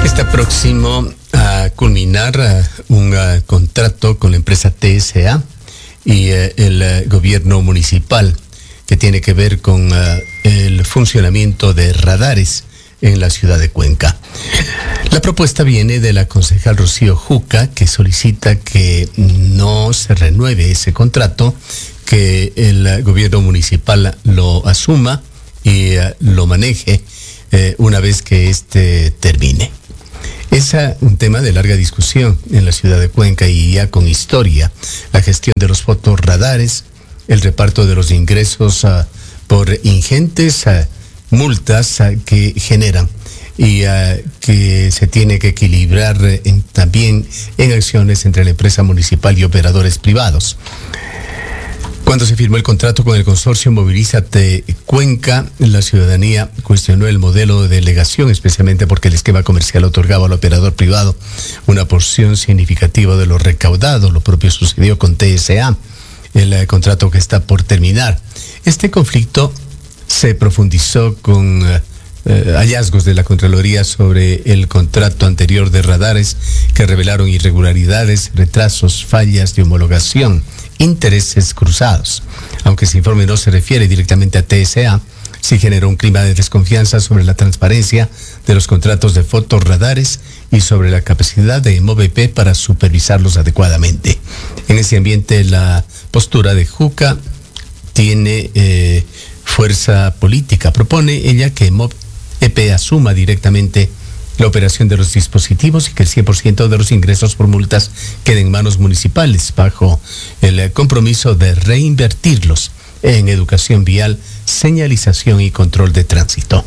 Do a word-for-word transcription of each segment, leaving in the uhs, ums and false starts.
Está próximo a culminar uh, un uh, contrato con la empresa T S A y uh, el uh, gobierno municipal que tiene que ver con uh, el funcionamiento de radares en la ciudad de Cuenca. La propuesta viene de la concejal Rocío Juca, que solicita que no se renueve ese contrato, que el gobierno municipal lo asuma y uh, lo maneje uh, una vez que este termine. Es un tema de larga discusión en la ciudad de Cuenca y ya con historia. La gestión de los fotorradares, el reparto de los ingresos uh, por ingentes uh, multas uh, que generan y uh, que se tiene que equilibrar uh, en, también en acciones entre la empresa municipal y operadores privados. Cuando se firmó el contrato con el consorcio Movilízate Cuenca, la ciudadanía cuestionó el modelo de delegación, especialmente porque el esquema comercial otorgaba al operador privado una porción significativa de lo recaudado. Lo propio sucedió con T S A, el eh, contrato que está por terminar. Este conflicto se profundizó con eh, eh, hallazgos de la Contraloría sobre el contrato anterior de radares que revelaron irregularidades, retrasos, fallas de homologación, intereses cruzados. Aunque ese informe no se refiere directamente a T S A, sí generó un clima de desconfianza sobre la transparencia de los contratos de fotorradares y sobre la capacidad de M O V P para supervisarlos adecuadamente. En ese ambiente, la postura de Juca tiene eh, fuerza política. Propone ella que M O V P asuma directamente la operación de los dispositivos y que el cien por ciento de los ingresos por multas queden en manos municipales, bajo el compromiso de reinvertirlos en educación vial, señalización y control de tránsito.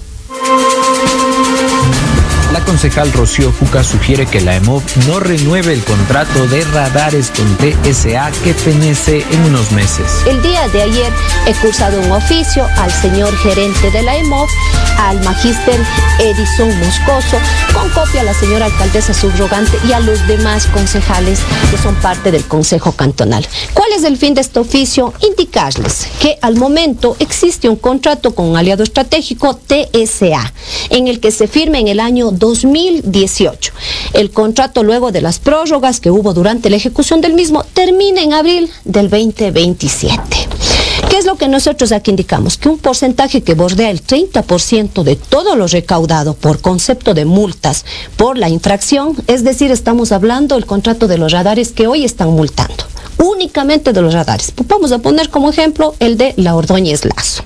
La concejal Rocío Juca sugiere que la E M O V no renueve el contrato de radares con T S A que fenece en unos meses. El día de ayer he cursado un oficio al señor gerente de la E M O V, al magíster Edison Moscoso, con copia a la señora alcaldesa subrogante y a los demás concejales que son parte del Consejo Cantonal. ¿Cuál es el fin de este oficio? Indicarles que al momento existe un contrato con un aliado estratégico, T S A, en el que se firma en el año dos mil dieciocho. El contrato, luego de las prórrogas que hubo durante la ejecución del mismo, termina en abril del veinte veintisiete. ¿Qué es lo que nosotros aquí indicamos? Que un porcentaje que bordea el treinta por ciento de todo lo recaudado por concepto de multas por la infracción, es decir, estamos hablando del contrato de los radares que hoy están multando, únicamente de los radares. Vamos a poner como ejemplo el de la Ordóñez Lazo.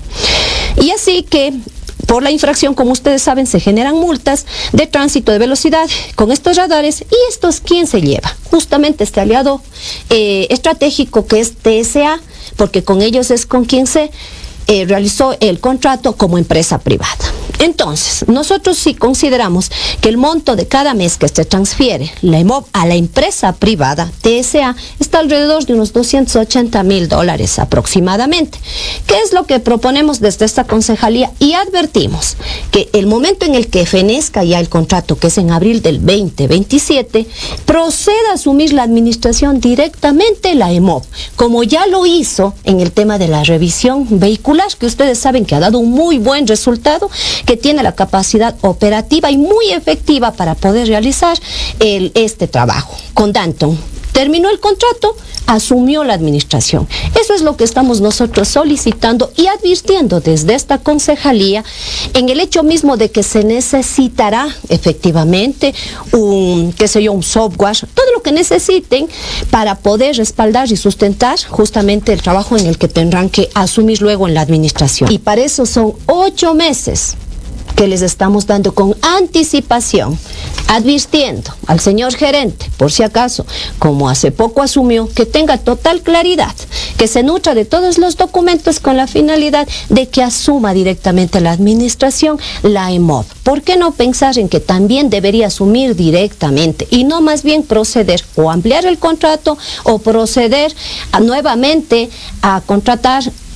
Y así que por la infracción, como ustedes saben, se generan multas de tránsito de velocidad con estos radares. ¿Y estos quién se lleva? Justamente este aliado eh, estratégico que es T S A, porque con ellos es con quien se eh, realizó el contrato como empresa privada. Entonces, nosotros sí consideramos que el monto de cada mes que se transfiere la E M O V a la empresa privada, T S A, está alrededor de unos doscientos ochenta mil dólares aproximadamente. ¿Qué es lo que proponemos desde esta concejalía? Y advertimos que el momento en el que fenezca ya el contrato, que es en abril del veinte veintisiete, proceda a asumir la administración directamente la E M O V, como ya lo hizo en el tema de la revisión vehicular, que ustedes saben que ha dado un muy buen resultado, que tiene la capacidad operativa y muy efectiva para poder realizar el, este trabajo. Con Danton terminó el contrato, asumió la administración. Eso es lo que estamos nosotros solicitando y advirtiendo desde esta concejalía, en el hecho mismo de que se necesitará efectivamente un, qué sé yo, un software, todo lo que necesiten para poder respaldar y sustentar justamente el trabajo en el que tendrán que asumir luego en la administración. Y para eso son ocho meses que les estamos dando con anticipación, advirtiendo al señor gerente, por si acaso, como hace poco asumió, que tenga total claridad, que se nutra de todos los documentos con la finalidad de que asuma directamente la administración la E M O V. ¿Por qué no pensar en que también debería asumir directamente y no más bien proceder o ampliar el contrato o proceder a, nuevamente a contratar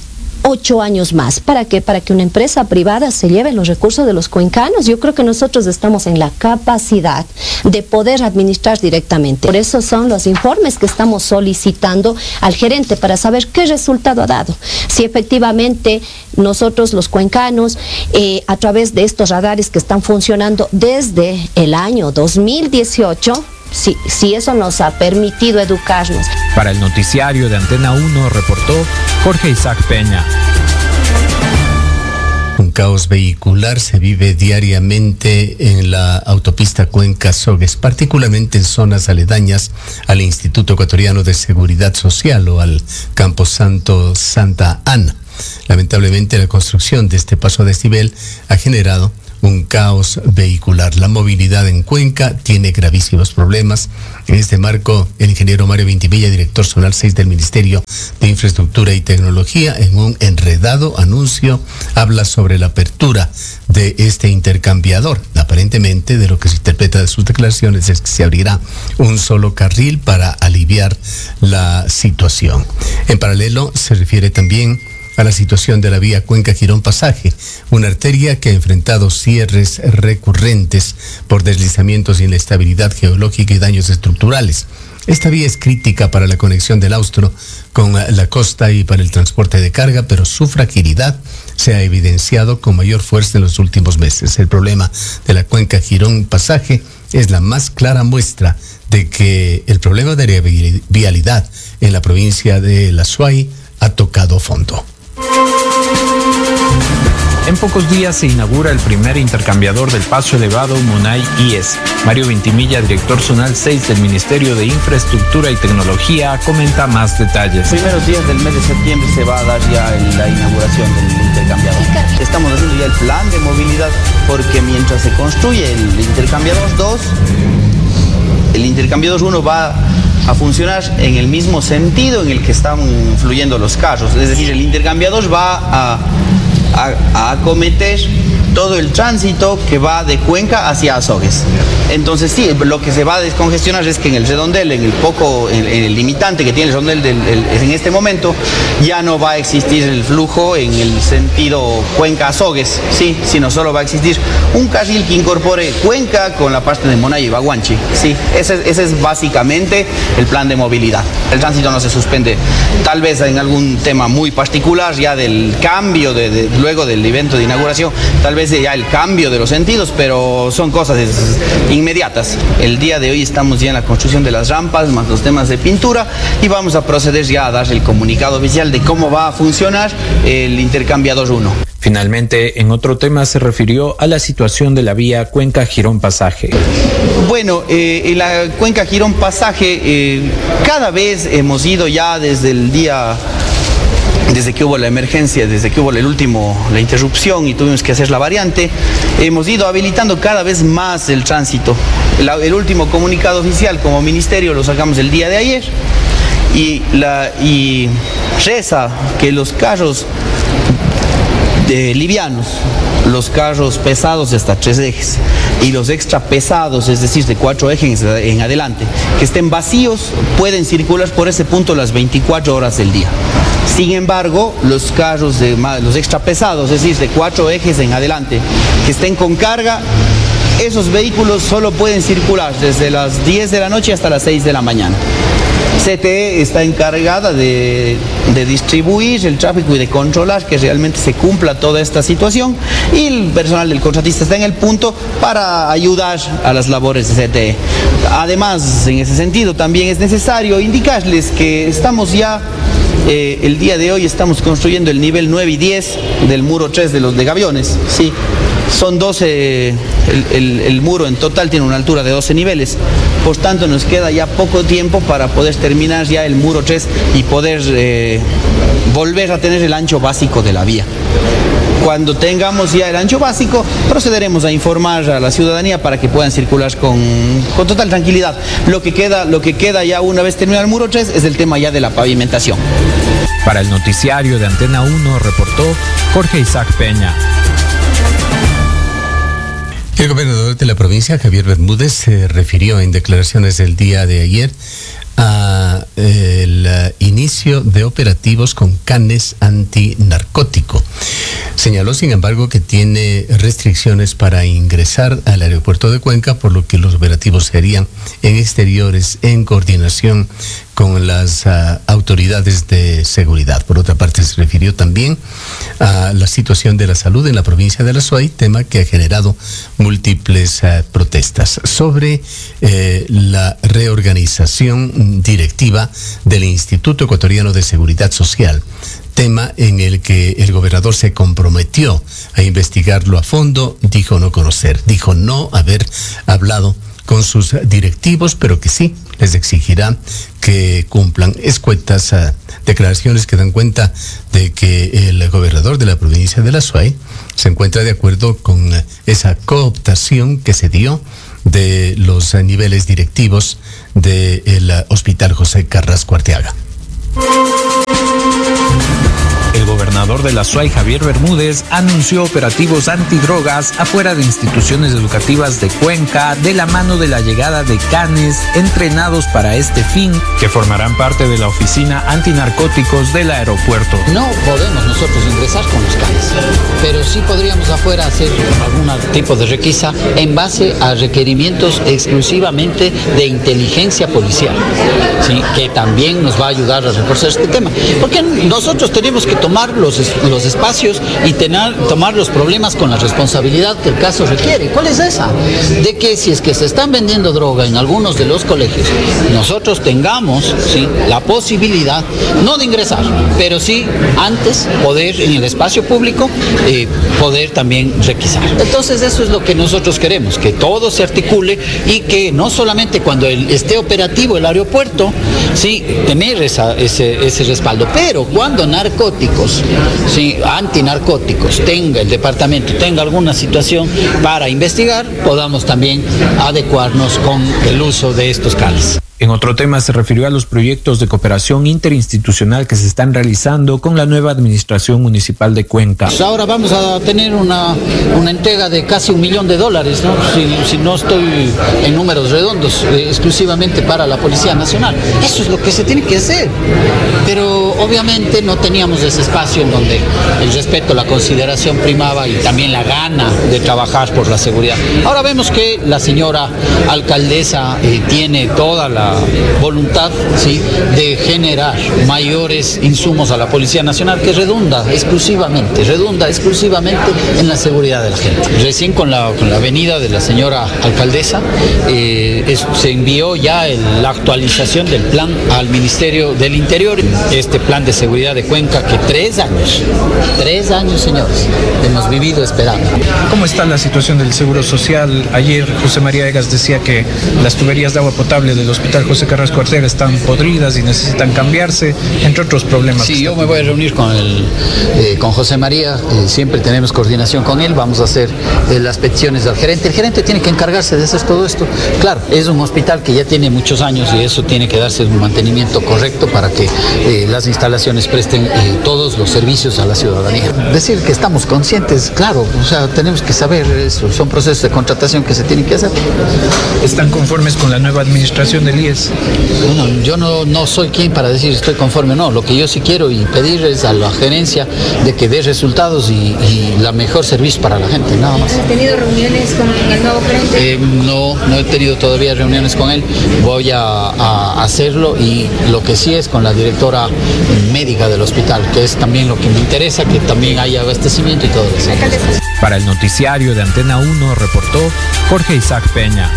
ocho años más. ¿Para qué? Para que una empresa privada se lleve los recursos de los cuencanos. Yo creo que nosotros estamos en la capacidad de poder administrar directamente. Por eso son los informes que estamos solicitando al gerente para saber qué resultado ha dado. Si efectivamente nosotros los cuencanos, eh, a través de estos radares que están funcionando desde el año dos mil dieciocho, Si, si eso nos ha permitido educarnos. Para el noticiario de Antena uno reportó Jorge Isaac Peña. Un caos vehicular se vive diariamente en la autopista Cuenca-Sogues, particularmente en zonas aledañas al Instituto Ecuatoriano de Seguridad Social o al Camposanto Santa Ana. Lamentablemente, la construcción de este paso a desnivel ha generado un caos vehicular. La movilidad en Cuenca tiene gravísimos problemas. En este marco, el ingeniero Mario Vintimilla, director zonal seis del Ministerio de Infraestructura y Tecnología, en un enredado anuncio, habla sobre la apertura de este intercambiador. Aparentemente, de lo que se interpreta de sus declaraciones, es que se abrirá un solo carril para aliviar la situación. En paralelo, se refiere también a la situación de la vía Cuenca-Girón Pasaje, una arteria que ha enfrentado cierres recurrentes por deslizamientos, inestabilidad geológica y daños estructurales. Esta vía es crítica para la conexión del Austro con la costa y para el transporte de carga, pero su fragilidad se ha evidenciado con mayor fuerza en los últimos meses. El problema de la Cuenca-Girón Pasaje es la más clara muestra de que el problema de la vialidad en la provincia de La Suay ha tocado fondo. En pocos días se inaugura el primer intercambiador del paso elevado Monay-I E S. Mario Vintimilla, director zonal seis del Ministerio de Infraestructura y Tecnología, comenta más detalles. Primeros días del mes de septiembre se va a dar ya el, la inauguración del intercambiador. Estamos haciendo ya el plan de movilidad porque mientras se construye el intercambiador dos, el intercambiador uno va a funcionar en el mismo sentido en el que están fluyendo los carros. Es decir, el intercambiador va a, a, a acometer todo el tránsito que va de Cuenca hacia Azogues. Entonces sí, lo que se va a descongestionar es que en el redondel, en el poco, en, en el limitante que tiene el redondel del, el, en este momento, ya no va a existir el flujo en el sentido Cuenca-Azogues, sí, sino solo va a existir un carril que incorpore Cuenca con la parte de Monay y Baguanchi, sí, ese, ese es básicamente el plan de movilidad. El tránsito no se suspende, tal vez en algún tema muy particular ya del cambio, de, de, luego del evento de inauguración, tal vez ya el cambio de los sentidos, pero son cosas inmediatas. El día de hoy estamos ya en la construcción de las rampas, más los temas de pintura, y vamos a proceder ya a dar el comunicado oficial de cómo va a funcionar el intercambiador uno. Finalmente, en otro tema se refirió a la situación de la vía Cuenca-Girón Pasaje. Bueno, eh, en la Cuenca-Girón Pasaje, eh, cada vez hemos ido ya desde el día... Desde que hubo la emergencia, desde que hubo el último, la interrupción y tuvimos que hacer la variante, hemos ido habilitando cada vez más el tránsito. El, el último comunicado oficial como ministerio lo sacamos el día de ayer y, la, y reza que los carros de livianos, los carros pesados de hasta tres ejes y los extra pesados, es decir, de cuatro ejes en adelante, que estén vacíos, pueden circular por ese punto las veinticuatro horas del día. Sin embargo, los carros de los extra pesados, es decir, de cuatro ejes en adelante, que estén con carga, esos vehículos solo pueden circular desde las diez de la noche hasta las seis de la mañana. C T E está encargada de, de distribuir el tráfico y de controlar que realmente se cumpla toda esta situación, y el personal del contratista está en el punto para ayudar a las labores de C T E. Además, en ese sentido, también es necesario indicarles que estamos ya, eh, el día de hoy estamos construyendo el nivel nueve y diez del muro tres de los de Gaviones, sí. Son doce, el, el, el muro en total tiene una altura de doce niveles, por tanto nos queda ya poco tiempo para poder terminar ya el muro tres y poder eh, volver a tener el ancho básico de la vía. Cuando tengamos ya el ancho básico, procederemos a informar a la ciudadanía para que puedan circular con, con total tranquilidad. Lo que queda, lo que queda ya una vez terminado el muro tres es el tema ya de la pavimentación. Para el noticiario de Antena uno reportó Jorge Isaac Peña. El gobernador de la provincia, Javier Bermúdez, se refirió en declaraciones del día de ayer a para el uh, inicio de operativos con canes antinarcótico. Señaló, sin embargo, que tiene restricciones para ingresar al aeropuerto de Cuenca, por lo que los operativos serían en exteriores en coordinación con las uh, autoridades de seguridad. Por otra parte, se refirió también a la situación de la salud en la provincia de La Suay, tema que ha generado múltiples uh, protestas. Sobre eh, la reorganización directiva del Instituto Ecuatoriano de Seguridad Social, tema en el que el gobernador se comprometió a investigarlo a fondo, dijo no conocer, dijo no haber hablado con sus directivos, pero que sí les exigirá que cumplan. Escuetas uh, declaraciones que dan cuenta de que el gobernador de la provincia de La Suay se encuentra de acuerdo con uh, esa cooptación que se dio de los uh, niveles directivos del uh, Hospital José Carrasco Arteaga. El gobernador de La Suay, Javier Bermúdez, anunció operativos antidrogas afuera de instituciones educativas de Cuenca de la mano de la llegada de canes entrenados para este fin, que formarán parte de la oficina antinarcóticos del aeropuerto. No podemos nosotros ingresar con los canes, pero sí podríamos afuera hacer algún tipo de requisa en base a requerimientos exclusivamente de inteligencia policial, ¿sí? Que también nos va a ayudar a reforzar este tema, porque nosotros tenemos que tomar los, los espacios y tener, tomar los problemas con la responsabilidad que el caso requiere. ¿Cuál es esa? De que si es que se están vendiendo droga en algunos de los colegios, nosotros tengamos, ¿sí?, la posibilidad, no de ingresar, pero sí antes poder en el espacio público eh, poder también requisar. Entonces eso es lo que nosotros queremos, que todo se articule y que no solamente cuando el, esté operativo el aeropuerto, sí, tener esa, ese, ese respaldo, pero cuando narcóticos, sí, antinarcóticos, tenga el departamento, tenga alguna situación para investigar, podamos también adecuarnos con el uso de estos canes. En otro tema se refirió a los proyectos de cooperación interinstitucional que se están realizando con la nueva administración municipal de Cuenca. Pues ahora vamos a tener una, una entrega de casi un millón de dólares, ¿no? Si, si no estoy en números redondos, eh, exclusivamente para la Policía Nacional. Eso es lo que se tiene que hacer. Pero obviamente no teníamos ese espacio en donde el respeto, la consideración primaba y también la gana de trabajar por la seguridad. Ahora vemos que la señora alcaldesa eh, tiene toda la voluntad, ¿sí?, de generar mayores insumos a la Policía Nacional, que redunda exclusivamente, redunda exclusivamente en la seguridad de la gente. Recién con la, con la venida de la señora alcaldesa eh, es, se envió ya el, la actualización del plan al Ministerio del Interior, este plan de seguridad de Cuenca que tres años, tres años, señores, hemos vivido esperando. ¿Cómo está la situación del Seguro Social? Ayer José María Egas decía que las tuberías de agua potable del Hospital José Carrasco Arteaga están podridas y necesitan cambiarse, entre otros problemas. Sí, yo me voy a reunir con el, eh, con José María, eh, siempre tenemos coordinación con él, vamos a hacer eh, las peticiones al gerente. El gerente tiene que encargarse de hacer todo esto. Claro, es un hospital que ya tiene muchos años y eso tiene que darse un mantenimiento correcto para que eh, las instalaciones presten eh, todos los servicios a la ciudadanía. Decir que estamos conscientes, claro, o sea, tenemos que saber eso, son procesos de contratación que se tienen que hacer. ¿Están conformes con la nueva administración del I E S? Bueno, yo no, no soy quien para decir estoy conforme o no. Lo que yo sí quiero y pedir es a la gerencia de que dé resultados y, y la mejor servicio para la gente, nada más. ¿Has tenido reuniones con el nuevo gerente? Eh, no, no he tenido todavía reuniones con él. Voy a, a hacerlo y lo que sí es con la directora médica del hospital, que es también lo que me interesa, que también haya abastecimiento y todo eso. Para el noticiario de Antena uno reportó Jorge Isaac Peña.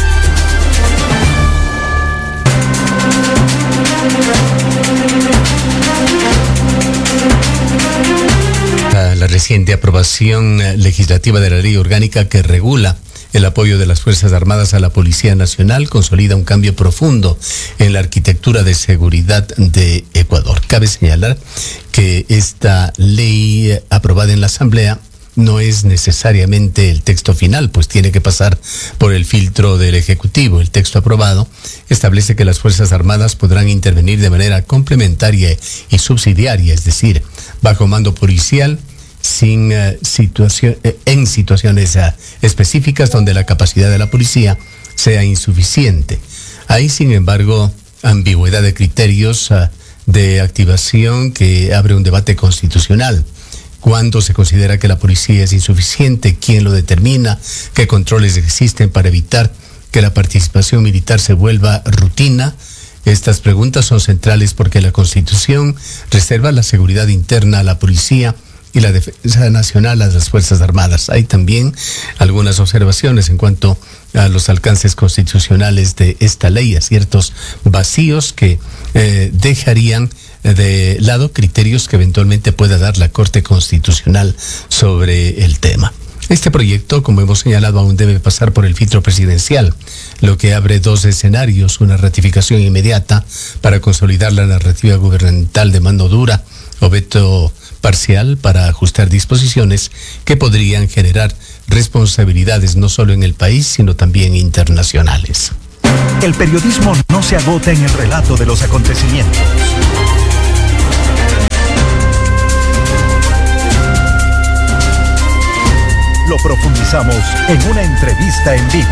La reciente aprobación legislativa de la ley orgánica que regula el apoyo de las Fuerzas Armadas a la Policía Nacional consolida un cambio profundo en la arquitectura de seguridad de Ecuador. Cabe señalar que esta ley aprobada en la Asamblea no es necesariamente el texto final, pues tiene que pasar por el filtro del Ejecutivo. El texto aprobado establece que las Fuerzas Armadas podrán intervenir de manera complementaria y subsidiaria, es decir, bajo mando policial, sin uh, situación, eh, en situaciones uh, específicas donde la capacidad de la policía sea insuficiente. Hay, sin embargo, ambigüedad de criterios uh, de activación que abre un debate constitucional. ¿Cuándo se considera que la policía es insuficiente? ¿Quién lo determina? ¿Qué controles existen para evitar que la participación militar se vuelva rutina? Estas preguntas son centrales porque la Constitución reserva la seguridad interna a la policía y la defensa nacional a las Fuerzas Armadas. Hay también algunas observaciones en cuanto a los alcances constitucionales de esta ley, a ciertos vacíos que eh, dejarían de lado criterios que eventualmente pueda dar la Corte Constitucional sobre el tema. Este proyecto, como hemos señalado, aún debe pasar por el filtro presidencial, lo que abre dos escenarios: una ratificación inmediata para consolidar la narrativa gubernamental de mano dura o veto parcial para ajustar disposiciones que podrían generar responsabilidades no solo en el país, sino también internacionales. El periodismo no se agota en el relato de los acontecimientos. Lo profundizamos en una entrevista en vivo.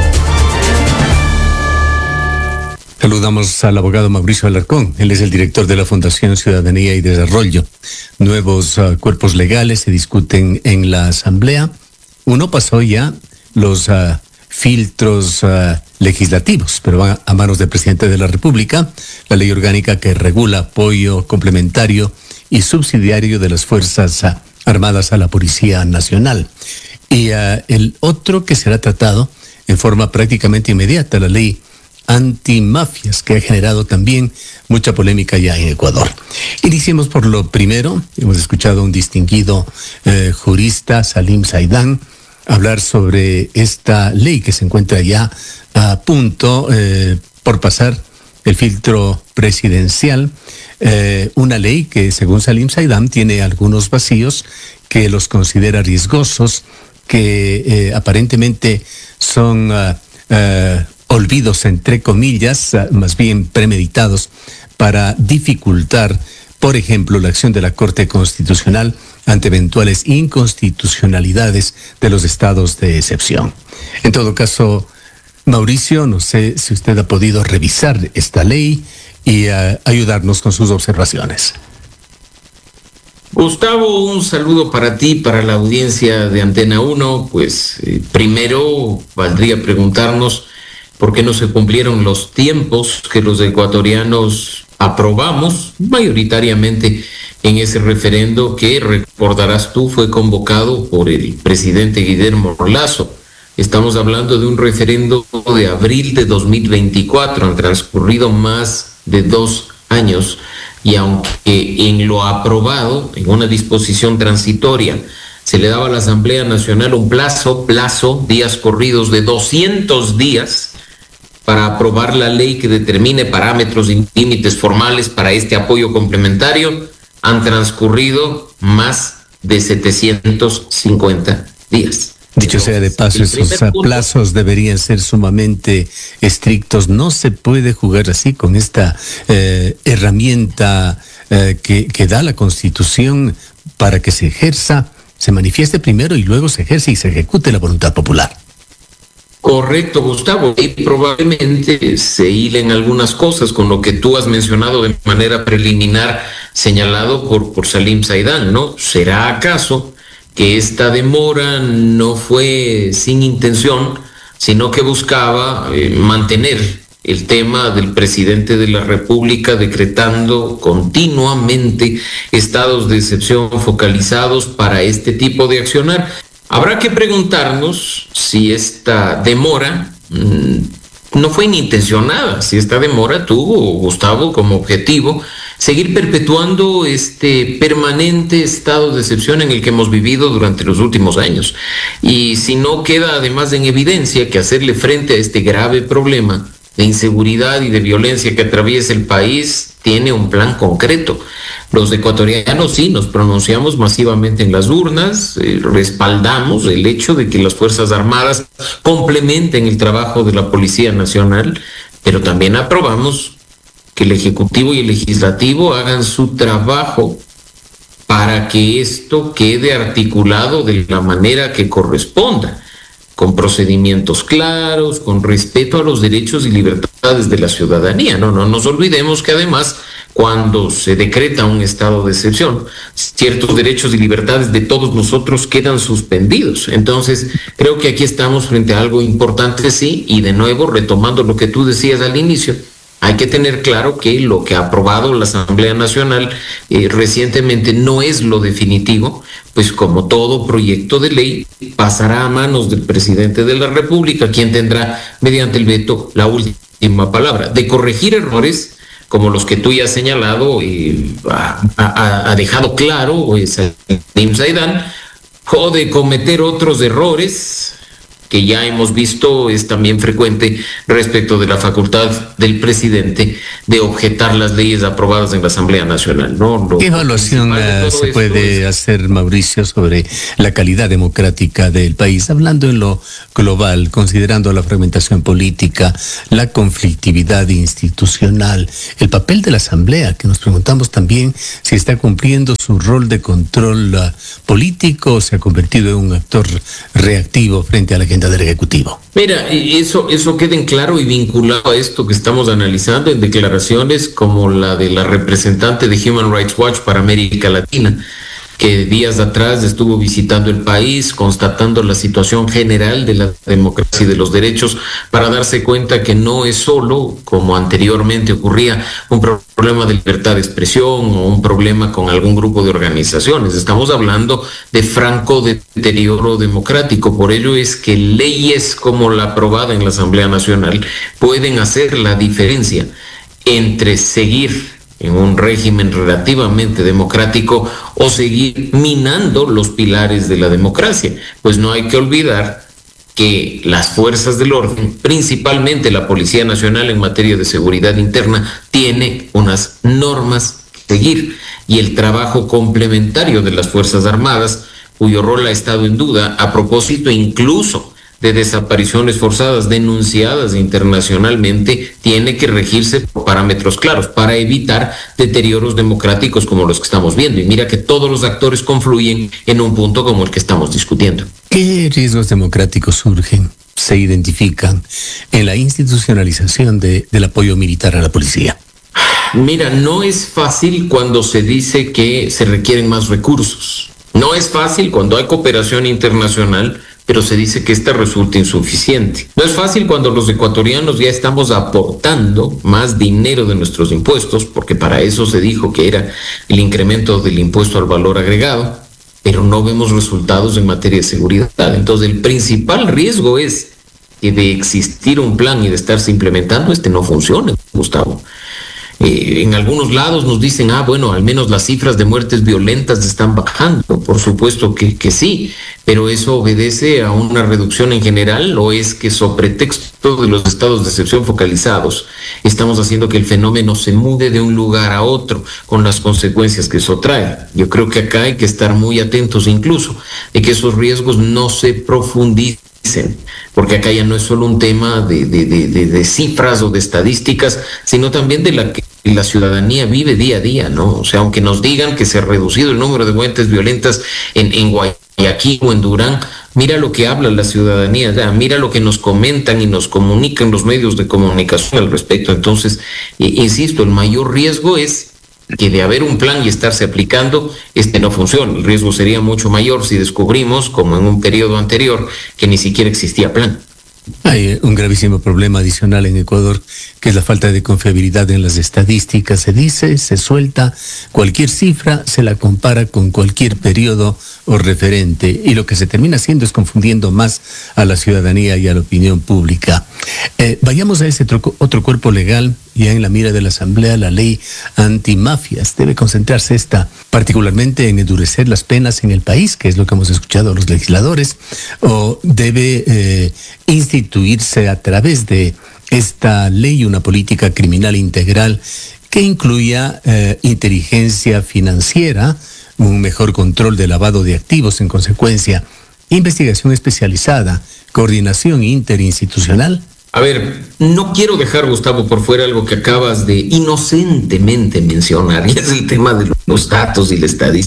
Saludamos al abogado Mauricio Alarcón. Él es el director de la Fundación Ciudadanía y Desarrollo. Nuevos uh, cuerpos legales se discuten en la Asamblea. Uno pasó ya los uh, filtros uh, legislativos, pero va a manos del presidente de la República, la ley orgánica que regula apoyo complementario y subsidiario de las Fuerzas uh, Armadas a la Policía Nacional. Y uh, el otro que será tratado en forma prácticamente inmediata, la ley antimafias, que ha generado también mucha polémica ya en Ecuador. Iniciemos por lo primero. Hemos escuchado a un distinguido eh, jurista, Salim Saidán, hablar sobre esta ley que se encuentra ya a punto eh, por pasar el filtro presidencial. Eh, una ley que, según Salim Saidán, tiene algunos vacíos que los considera riesgosos, que eh, aparentemente son uh, uh, olvidos, entre comillas, uh, más bien premeditados, para dificultar, por ejemplo, la acción de la Corte Constitucional ante eventuales inconstitucionalidades de los estados de excepción. En todo caso, Mauricio, no sé si usted ha podido revisar esta ley y uh, ayudarnos con sus observaciones. Gustavo, un saludo para ti, para la audiencia de Antena uno. Pues eh, primero valdría preguntarnos por qué no se cumplieron los tiempos que los ecuatorianos aprobamos mayoritariamente en ese referendo que, recordarás tú, fue convocado por el presidente Guillermo Lasso. Estamos hablando de un referendo de abril de dos mil veinticuatro, han transcurrido más de dos años. Y aunque en lo aprobado, en una disposición transitoria, se le daba a la Asamblea Nacional un plazo, plazo, días corridos de doscientos días para aprobar la ley que determine parámetros y límites formales para este apoyo complementario, han transcurrido más de setecientos cincuenta días. Dicho sea de paso, esos plazos deberían ser sumamente estrictos. No se puede jugar así con esta eh, herramienta eh, que, que da la Constitución para que se ejerza, se manifieste primero y luego se ejerce y se ejecute la voluntad popular. Correcto, Gustavo. Y probablemente se hilen algunas cosas con lo que tú has mencionado de manera preliminar, señalado por, por Salim Saidán, ¿no? ¿Será acaso que esta demora no fue sin intención, sino que buscaba eh, mantener el tema del presidente de la República decretando continuamente estados de excepción focalizados para este tipo de accionar? Habrá que preguntarnos si esta demora mmm, no fue inintencionada, si esta demora tuvo, Gustavo, como objetivo seguir perpetuando este permanente estado de excepción en el que hemos vivido durante los últimos años. Y si no queda además en evidencia que hacerle frente a este grave problema de inseguridad y de violencia que atraviesa el país tiene un plan concreto. Los ecuatorianos sí nos pronunciamos masivamente en las urnas, eh, respaldamos el hecho de que las Fuerzas Armadas complementen el trabajo de la Policía Nacional, pero también aprobamos que el Ejecutivo y el Legislativo hagan su trabajo para que esto quede articulado de la manera que corresponda. con procedimientos claros, con respeto a los derechos y libertades de la ciudadanía. No, no nos olvidemos que además, cuando se decreta un estado de excepción, ciertos derechos y libertades de todos nosotros quedan suspendidos. Entonces, creo que aquí estamos frente a algo importante, sí, y de nuevo, retomando lo que tú decías al inicio, hay que tener claro que lo que ha aprobado la Asamblea Nacional eh, recientemente no es lo definitivo, pues como todo proyecto de ley pasará a manos del presidente de la República, quien tendrá mediante el veto la última palabra. De corregir errores como los que tú ya has señalado, eh, ha, ha, ha dejado claro eh, Salim Saidán, o de cometer otros errores que ya hemos visto es también frecuente respecto de la facultad del presidente de objetar las leyes aprobadas en la Asamblea Nacional, ¿no? Lo, ¿Qué evaluación uh, se puede es... hacer, Mauricio, sobre la calidad democrática del país, hablando en lo global, considerando la fragmentación política, la conflictividad institucional, el papel de la Asamblea, que nos preguntamos también si está cumpliendo su rol de control uh, político o se ha convertido en un actor reactivo frente a la agenda del Ejecutivo? Mira, eso, eso queda en claro y vinculado a esto que estamos analizando en declaraciones como la de la representante de Human Rights Watch para América Latina, que días atrás estuvo visitando el país, constatando la situación general de la democracia y de los derechos, para darse cuenta que no es solo, como anteriormente ocurría, un problema de libertad de expresión o un problema con algún grupo de organizaciones. Estamos hablando de franco deterioro democrático. Por ello es que leyes como la aprobada en la Asamblea Nacional pueden hacer la diferencia entre seguir en un régimen relativamente democrático o seguir minando los pilares de la democracia. Pues no hay que olvidar que las fuerzas del orden, principalmente la Policía Nacional en materia de seguridad interna, tiene unas normas que seguir, y el trabajo complementario de las Fuerzas Armadas, cuyo rol ha estado en duda a propósito incluso de desapariciones forzadas denunciadas internacionalmente, tiene que regirse por parámetros claros para evitar deterioros democráticos como los que estamos viendo. Y mira que todos los actores confluyen en un punto como el que estamos discutiendo. ¿Qué riesgos democráticos surgen, se identifican en la institucionalización de, del apoyo militar a la policía? Mira, no es fácil cuando se dice que se requieren más recursos. No es fácil cuando hay cooperación internacional, pero se dice que esta resulta insuficiente. No es fácil cuando los ecuatorianos ya estamos aportando más dinero de nuestros impuestos, porque para eso se dijo que era el incremento del impuesto al valor agregado, pero no vemos resultados en materia de seguridad. Entonces, el principal riesgo es que de existir un plan y de estarse implementando, este no funcione, Gustavo. Eh, en algunos lados nos dicen, ah, bueno, al menos las cifras de muertes violentas están bajando. Por supuesto que, que sí, pero ¿eso obedece a una reducción en general o es que sobre pretexto de los estados de excepción focalizados estamos haciendo que el fenómeno se mude de un lugar a otro con las consecuencias que eso trae? Yo creo que acá hay que estar muy atentos incluso de que esos riesgos no se profundicen, porque acá ya no es solo un tema de, de, de, de, de cifras o de estadísticas, sino también de la que la ciudadanía vive día a día, ¿no? O sea, aunque nos digan que se ha reducido el número de muertes violentas en, en Guayaquil o en Durán, mira lo que habla la ciudadanía, ya, mira lo que nos comentan y nos comunican los medios de comunicación al respecto. Entonces, eh, insisto, el mayor riesgo es que de haber un plan y estarse aplicando, este no funciona. El riesgo sería mucho mayor si descubrimos, como en un periodo anterior, que ni siquiera existía plan. Hay un gravísimo problema adicional en Ecuador, que es la falta de confiabilidad en las estadísticas. Se dice, se suelta cualquier cifra, se la compara con cualquier periodo o referente, y lo que se termina haciendo es confundiendo más a la ciudadanía y a la opinión pública. Eh, vayamos a ese otro, otro cuerpo legal, ya en la mira de la Asamblea, la ley antimafias. Debe concentrarse esta particularmente en endurecer las penas en el país, que es lo que hemos escuchado a los legisladores, o debe eh, instituirse a través de esta ley una política criminal integral que incluya eh, inteligencia financiera, un mejor control de lavado de activos en consecuencia, investigación especializada, coordinación interinstitucional. A ver, no quiero dejar, Gustavo, por fuera algo que acabas de inocentemente mencionar, y es el tema de los datos y la estadística.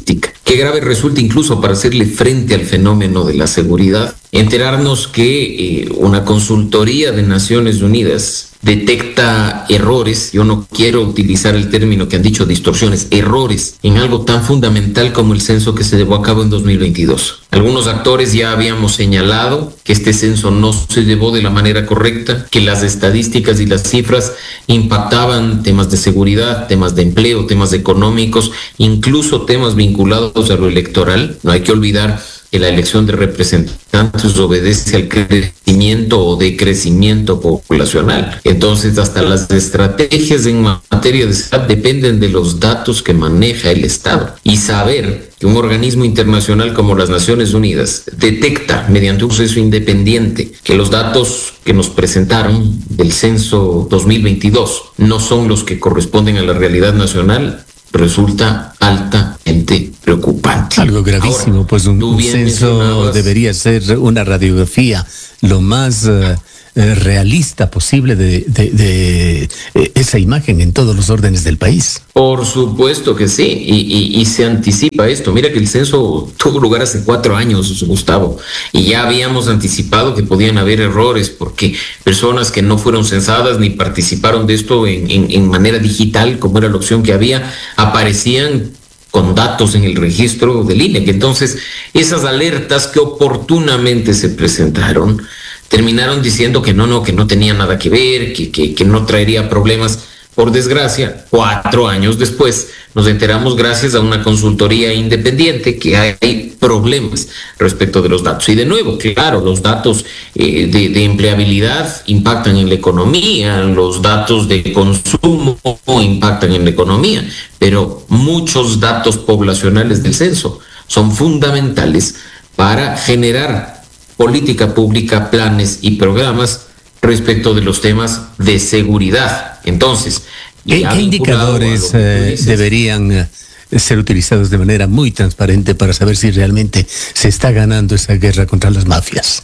Qué grave resulta incluso para hacerle frente al fenómeno de la seguridad, enterarnos que eh, una consultoría de Naciones Unidas detecta errores, yo no quiero utilizar el término que han dicho distorsiones, errores en algo tan fundamental como el censo que se llevó a cabo en dos mil veintidós. Algunos actores ya habíamos señalado que este censo no se llevó de la manera correcta, que las estadísticas y las cifras impactaban temas de seguridad, temas de empleo, temas económicos, incluso temas vinculados a lo electoral. No hay que olvidar que la elección de representantes obedece al crecimiento o decrecimiento poblacional. Entonces, hasta las estrategias en materia de seguridad dependen de los datos que maneja el Estado. Y saber que un organismo internacional como las Naciones Unidas detecta mediante un proceso independiente que los datos que nos presentaron del censo dos mil veintidós no son los que corresponden a la realidad nacional, resulta altamente preocupante. Algo gravísimo. Ahora, pues un, un censo debería ser una radiografía lo más uh, eh, realista posible de, de, de eh, esa imagen en todos los órdenes del país. Por supuesto que sí, y, y, y se anticipa esto. Mira que el censo tuvo lugar hace cuatro años, Gustavo, y ya habíamos anticipado que podían haber errores porque personas que no fueron censadas ni participaron de esto en, en, en manera digital, como era la opción que había, aparecían con datos en el registro del I N E. Que entonces esas alertas que oportunamente se presentaron terminaron diciendo que no, no, que no tenía nada que ver, que, que, que no traería problemas. Por desgracia, cuatro años después, nos enteramos gracias a una consultoría independiente que hay problemas respecto de los datos. Y de nuevo, claro, los datos eh, de, de empleabilidad impactan en la economía, los datos de consumo impactan en la economía, pero muchos datos poblacionales del censo son fundamentales para generar política pública, planes y programas respecto de los temas de seguridad. Entonces, ¿qué, ¿qué indicadores eh, deberían eh, ser utilizados de manera muy transparente para saber si realmente se está ganando esa guerra contra las mafias?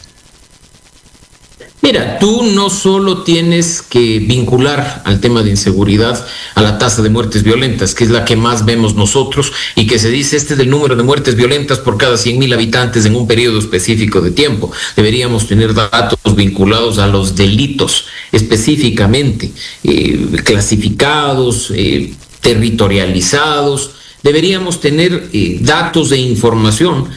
Mira, tú no solo tienes que vincular al tema de inseguridad a la tasa de muertes violentas, que es la que más vemos nosotros, y que se dice este es el número de muertes violentas por cada cien mil habitantes en un periodo específico de tiempo. Deberíamos tener datos vinculados a los delitos específicamente, eh, clasificados, eh, territorializados. Deberíamos tener eh, datos de información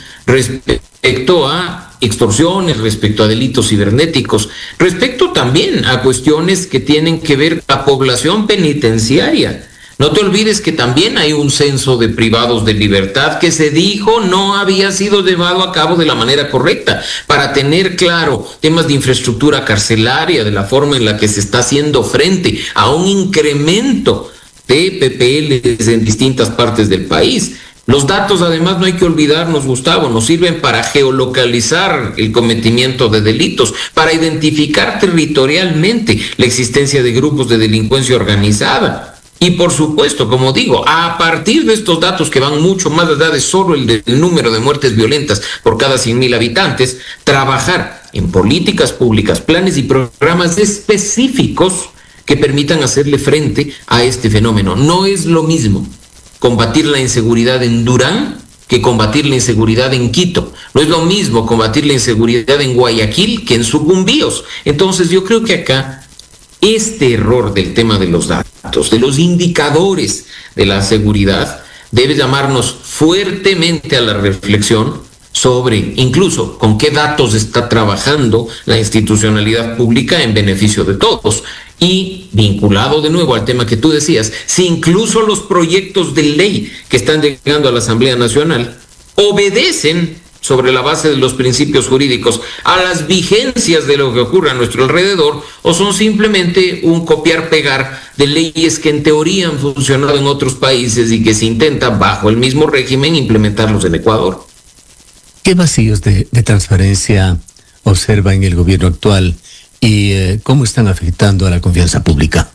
respecto a extorsiones, respecto a delitos cibernéticos, respecto también a cuestiones que tienen que ver con la población penitenciaria. No te olvides que también hay un censo de privados de libertad que se dijo no había sido llevado a cabo de la manera correcta, para tener claro temas de infraestructura carcelaria, de la forma en la que se está haciendo frente a un incremento de P P Ls en distintas partes del país. Los datos, además, no hay que olvidarnos, Gustavo, nos sirven para geolocalizar el cometimiento de delitos, para identificar territorialmente la existencia de grupos de delincuencia organizada. Y por supuesto, como digo, a partir de estos datos que van mucho más allá de solo el, de, el número de muertes violentas por cada cien mil habitantes, trabajar en políticas públicas, planes y programas específicos que permitan hacerle frente a este fenómeno. No es lo mismo combatir la inseguridad en Durán que combatir la inseguridad en Quito. No es lo mismo combatir la inseguridad en Guayaquil que en Sucumbíos. Entonces yo creo que acá este error del tema de los datos, de los indicadores de la seguridad, debe llamarnos fuertemente a la reflexión sobre incluso con qué datos está trabajando la institucionalidad pública en beneficio de todos. Y vinculado de nuevo al tema que tú decías, si incluso los proyectos de ley que están llegando a la Asamblea Nacional obedecen sobre la base de los principios jurídicos a las vigencias de lo que ocurre a nuestro alrededor, o son simplemente un copiar-pegar de leyes que en teoría han funcionado en otros países y que se intenta bajo el mismo régimen implementarlos en Ecuador. ¿Qué vacíos de, de transparencia observa en el gobierno actual y eh, cómo están afectando a la confianza pública?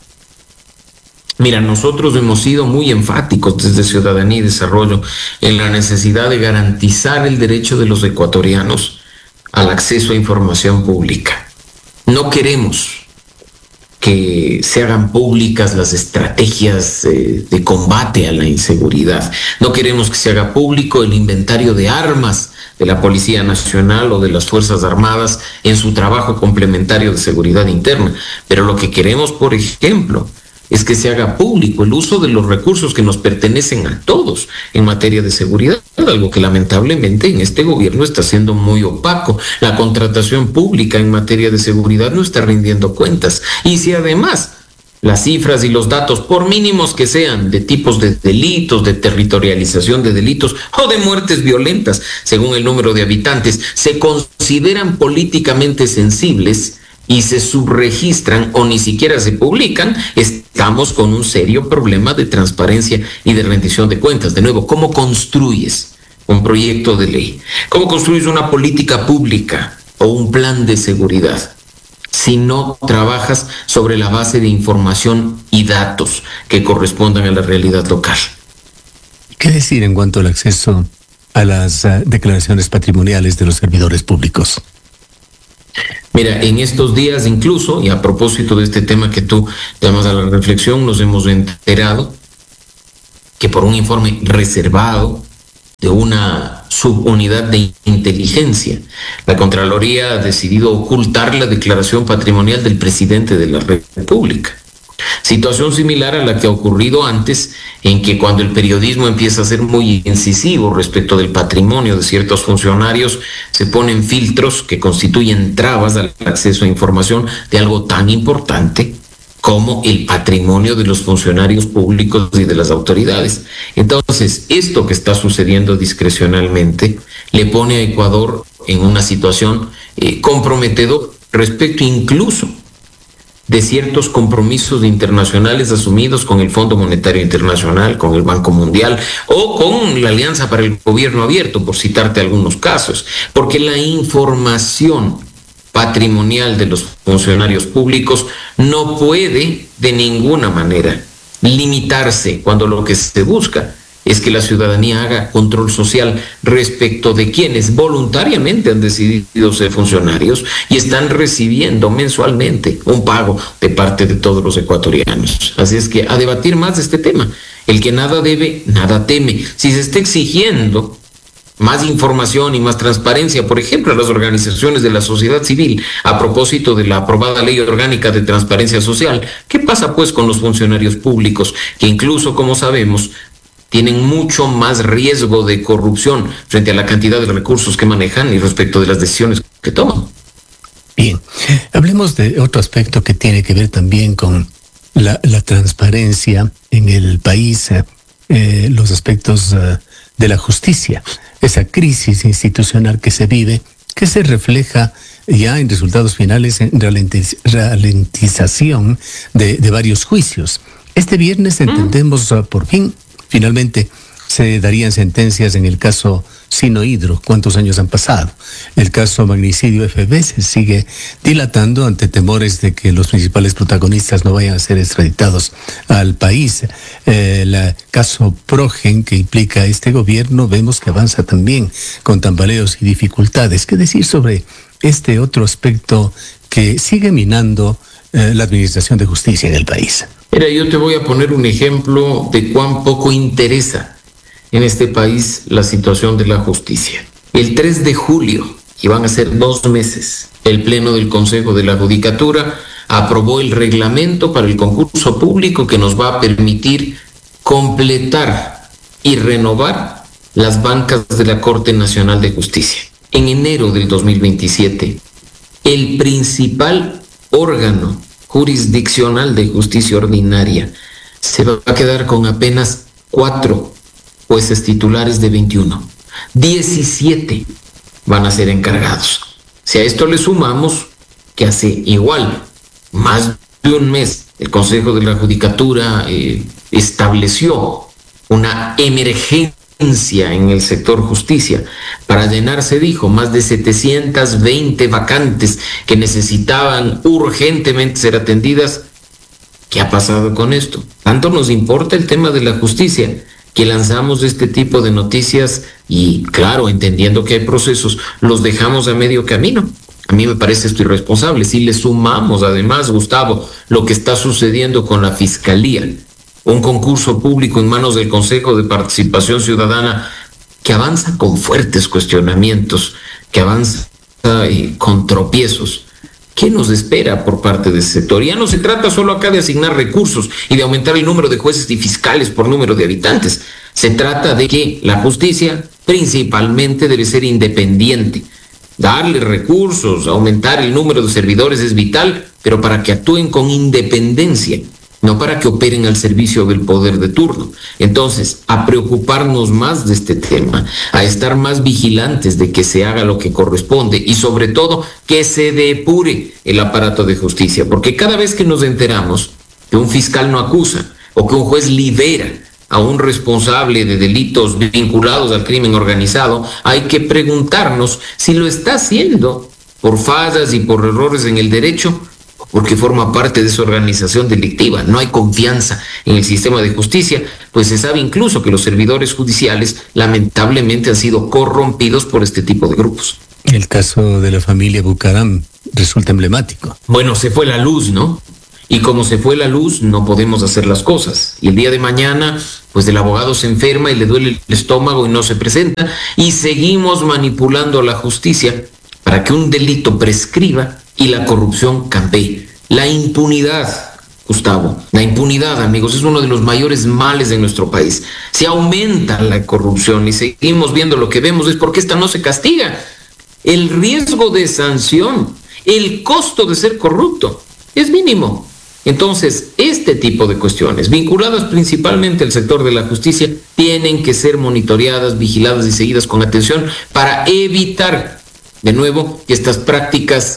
Mira, nosotros hemos sido muy enfáticos desde Ciudadanía y Desarrollo en la necesidad de garantizar el derecho de los ecuatorianos al acceso a información pública. No queremos que se hagan públicas las estrategias eh, de combate a la inseguridad. No queremos que se haga público el inventario de armas de la Policía Nacional o de las Fuerzas Armadas en su trabajo complementario de seguridad interna. Pero lo que queremos, por ejemplo, es que se haga público el uso de los recursos que nos pertenecen a todos en materia de seguridad, algo que lamentablemente en este gobierno está siendo muy opaco. La contratación pública en materia de seguridad no está rindiendo cuentas. Y si además las cifras y los datos, por mínimos que sean, de tipos de delitos, de territorialización de delitos o de muertes violentas, según el número de habitantes, se consideran políticamente sensibles y se subregistran o ni siquiera se publican, estamos con un serio problema de transparencia y de rendición de cuentas. De nuevo, ¿cómo construyes un proyecto de ley? ¿Cómo construyes una política pública o un plan de seguridad si no trabajas sobre la base de información y datos que correspondan a la realidad local? ¿Qué decir en cuanto al acceso a las uh, declaraciones patrimoniales de los servidores públicos? Mira, en estos días incluso, y a propósito de este tema que tú llamas a la reflexión, nos hemos enterado que por un informe reservado de una subunidad de inteligencia, la Contraloría ha decidido ocultar la declaración patrimonial del presidente de la República. Situación similar a la que ha ocurrido antes, en que cuando el periodismo empieza a ser muy incisivo respecto del patrimonio de ciertos funcionarios, se ponen filtros que constituyen trabas al acceso a información de algo tan importante como el patrimonio de los funcionarios públicos y de las autoridades. Entonces, esto que está sucediendo discrecionalmente le pone a Ecuador en una situación eh, comprometedora respecto incluso de ciertos compromisos internacionales asumidos con el Fondo Monetario Internacional, con el Banco Mundial o con la Alianza para el Gobierno Abierto, por citarte algunos casos, porque la información patrimonial de los funcionarios públicos no puede de ninguna manera limitarse cuando lo que se busca es que la ciudadanía haga control social respecto de quienes voluntariamente han decidido ser funcionarios y están recibiendo mensualmente un pago de parte de todos los ecuatorianos. Así es que a debatir más de este tema. El que nada debe, nada teme. Si se está exigiendo más información y más transparencia, por ejemplo, a las organizaciones de la sociedad civil, a propósito de la aprobada Ley Orgánica de Transparencia Social, ¿qué pasa pues con los funcionarios públicos que incluso, como sabemos, tienen mucho más riesgo de corrupción frente a la cantidad de recursos que manejan y respecto de las decisiones que toman? Bien, hablemos de otro aspecto que tiene que ver también con la, la transparencia en el país, eh, los aspectos uh, de la justicia, esa crisis institucional que se vive, que se refleja ya en resultados finales en ralentiz, ralentización de, de varios juicios. Este viernes entendemos uh, por fin, finalmente, se darían sentencias en el caso Sinohydro. ¿Cuántos años han pasado? El caso Magnicidio F B se sigue dilatando ante temores de que los principales protagonistas no vayan a ser extraditados al país. El caso Progen, que implica a este gobierno, vemos que avanza también con tambaleos y dificultades. ¿Qué decir sobre este otro aspecto que sigue minando eh, la administración de justicia en el país? Mira, yo te voy a poner un ejemplo de cuán poco interesa en este país la situación de la justicia. El tres de julio, y van a ser dos meses, el Pleno del Consejo de la Judicatura aprobó el reglamento para el concurso público que nos va a permitir completar y renovar las bancas de la Corte Nacional de Justicia. En enero del dos mil veintisiete, el principal órgano jurisdiccional de justicia ordinaria se va a quedar con apenas cuatro jueces titulares de veintiuno. diecisiete van a ser encargados. Si a esto le sumamos que hace igual más de un mes el Consejo de la Judicatura eh, estableció una emergencia en el sector justicia para llenar, se dijo, más de setecientas veinte vacantes que necesitaban urgentemente ser atendidas. ¿Qué ha pasado con esto? Tanto nos importa el tema de la justicia que lanzamos este tipo de noticias y, claro, entendiendo que hay procesos, los dejamos a medio camino. A mí me parece esto irresponsable. Si le sumamos además, Gustavo, lo que está sucediendo con la Fiscalía, un concurso público en manos del Consejo de Participación Ciudadana que avanza con fuertes cuestionamientos, que avanza eh, con tropiezos. ¿Qué nos espera por parte de ese sector? Ya no se trata solo acá de asignar recursos y de aumentar el número de jueces y fiscales por número de habitantes. Se trata de que la justicia principalmente debe ser independiente. Darle recursos, aumentar el número de servidores es vital, pero para que actúen con independencia, no para que operen al servicio del poder de turno. Entonces, a preocuparnos más de este tema, a estar más vigilantes de que se haga lo que corresponde y sobre todo que se depure el aparato de justicia, porque cada vez que nos enteramos que un fiscal no acusa o que un juez libera a un responsable de delitos vinculados al crimen organizado, hay que preguntarnos si lo está haciendo por fallas y por errores en el derecho, porque forma parte de su organización delictiva. No hay confianza en el sistema de justicia, pues se sabe incluso que los servidores judiciales lamentablemente han sido corrompidos por este tipo de grupos. El caso de la familia Bucaram resulta emblemático. Bueno, se fue la luz, ¿no? Y como se fue la luz, no podemos hacer las cosas. Y el día de mañana, pues el abogado se enferma y le duele el estómago y no se presenta, y seguimos manipulando a la justicia para que un delito prescriba y la corrupción campee. La impunidad, Gustavo, la impunidad, amigos, es uno de los mayores males de nuestro país. Si aumenta la corrupción y seguimos viendo lo que vemos, es porque esta no se castiga. El riesgo de sanción, el costo de ser corrupto es mínimo. Entonces, este tipo de cuestiones, vinculadas principalmente al sector de la justicia, tienen que ser monitoreadas, vigiladas y seguidas con atención para evitar, de nuevo, que estas prácticas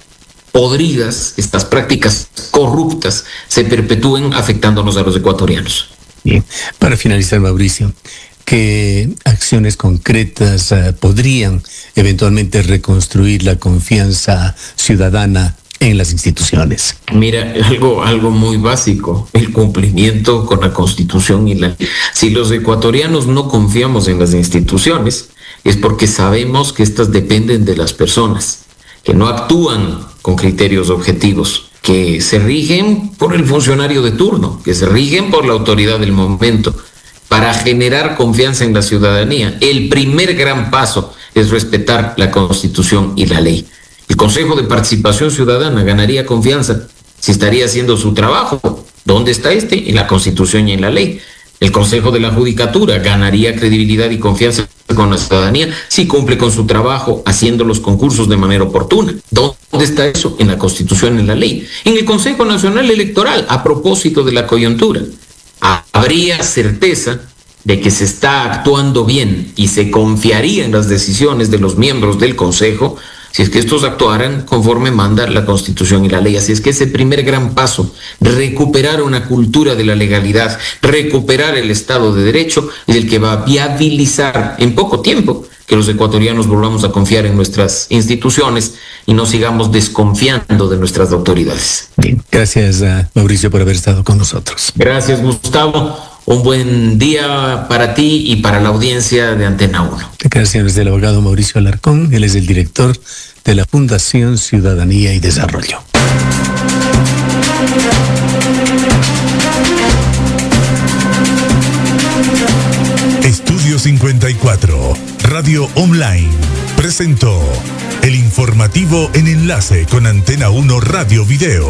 podridas, estas prácticas corruptas, se perpetúen afectándonos a los ecuatorianos. Bien, para finalizar, Mauricio, ¿qué acciones concretas uh, podrían eventualmente reconstruir la confianza ciudadana en las instituciones? Mira, algo, algo muy básico, el cumplimiento con la Constitución y la ley. Si los ecuatorianos no confiamos en las instituciones, es porque sabemos que éstas dependen de las personas, que no actúan con criterios objetivos, que se rigen por el funcionario de turno, que se rigen por la autoridad del momento. Para generar confianza en la ciudadanía, el primer gran paso es respetar la Constitución y la ley. El Consejo de Participación Ciudadana ganaría confianza si estaría haciendo su trabajo. ¿Dónde está este? En la Constitución y en la ley. El Consejo de la Judicatura ganaría credibilidad y confianza con la ciudadanía si cumple con su trabajo haciendo los concursos de manera oportuna. ¿Dónde está eso? En la Constitución y en la ley. En el Consejo Nacional Electoral, a propósito de la coyuntura, habría certeza de que se está actuando bien y se confiaría en las decisiones de los miembros del Consejo si es que estos actuaran conforme manda la Constitución y la ley. Así es que ese primer gran paso, recuperar una cultura de la legalidad, recuperar el Estado de Derecho, es el que va a viabilizar en poco tiempo que los ecuatorianos volvamos a confiar en nuestras instituciones y no sigamos desconfiando de nuestras autoridades. Bien, gracias a Mauricio por haber estado con nosotros. Gracias, Gustavo. Un buen día para ti y para la audiencia de Antena uno. Declaraciones del abogado Mauricio Alarcón. Él es el director de la Fundación Ciudadanía y Desarrollo. Estudio cincuenta y cuatro, Radio Online, presentó el informativo en enlace con Antena uno Radio Video.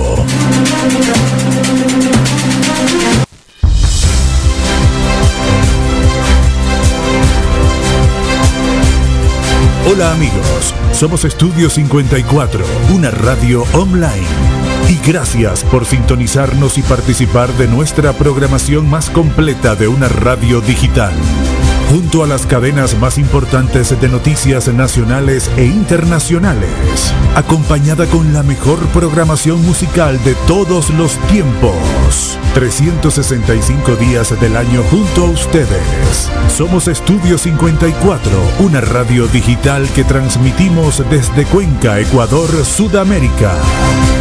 Hola amigos, somos Estudio cincuenta y cuatro, una radio online. Y gracias por sintonizarnos y participar de nuestra programación más completa de una radio digital. Junto a las cadenas más importantes de noticias nacionales e internacionales, acompañada con la mejor programación musical de todos los tiempos. trescientos sesenta y cinco días del año junto a ustedes. Somos Estudio cincuenta y cuatro, una radio digital que transmitimos desde Cuenca, Ecuador, Sudamérica.